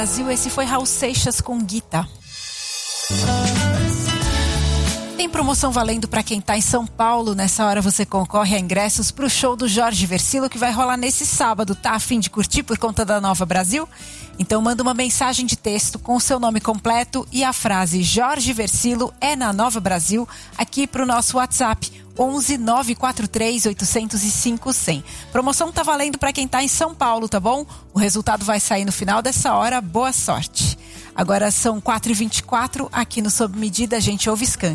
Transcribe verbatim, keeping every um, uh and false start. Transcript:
Brasil, esse foi Raul Seixas com Guita. Tem promoção valendo para quem está em São Paulo. Nessa hora você concorre a ingressos para o show do Jorge Versilo, que vai rolar nesse sábado. Tá a fim de curtir por conta da Nova Brasil? Então manda uma mensagem de texto com o seu nome completo e a frase Jorge Versilo é na Nova Brasil aqui para o nosso WhatsApp onze nove quatro três oito zero cinco zero zero. Promoção tá valendo para quem tá em São Paulo, tá bom? O resultado vai sair no final dessa hora. Boa sorte. Agora são quatro e vinte e quatro, aqui no Sob Medida a gente ouve Skank.